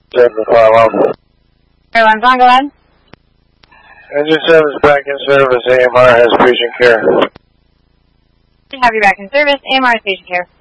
751. Airline's on, go ahead. Engine 7 is back in service. AMR has patient care. Have you back in service. AMR has patient care.